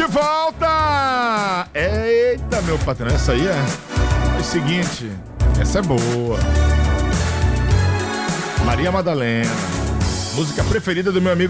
de volta! Eita, meu patrão, essa aí é o seguinte, essa é boa. Maria Madalena, música preferida do meu amigo